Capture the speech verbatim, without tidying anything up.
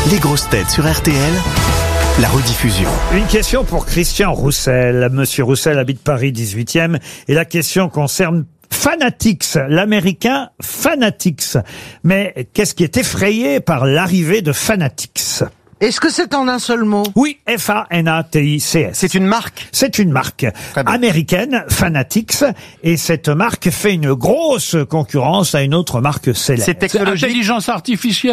Les grosses têtes sur R T L, la rediffusion. Une question pour Christian Roussel. Monsieur Roussel habite Paris dix-huitième et la question concerne Fanatics, l'américain Fanatics. Mais qu'est-ce qui est effrayé par l'arrivée de Fanatics ? Est-ce que c'est en un seul mot? Oui, F A N A T I C S. C'est une marque? C'est une marque américaine, Fanatics, et cette marque fait une grosse concurrence à une autre marque célèbre. C'est technologique. Intelligence artificielle.